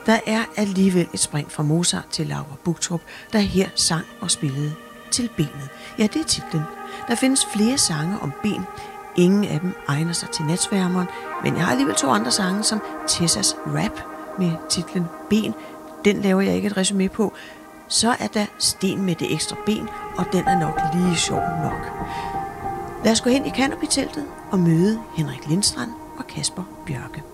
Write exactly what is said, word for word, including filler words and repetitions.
Der er alligevel et spring fra Mozart til Laura Bugtrup, der her sang og spillede Til benet. Ja, det er titlen. Der findes flere sange om ben. Ingen af dem egner sig til natsværmeren, men jeg har alligevel to andre sange, som Tessas Rap med titlen Ben. Den laver jeg ikke et resumé på. Så er der Sten med det ekstra ben, og den er nok lige sjov nok. Lad os gå hen i Canopy-teltet og møde Henrik Lindstrand og Kasper Bjørke.